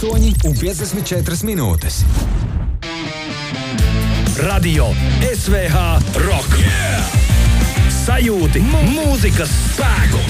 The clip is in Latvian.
8,54 minūtes. Radio SVH Rock. Yeah! Sajūti mūzikas spēku.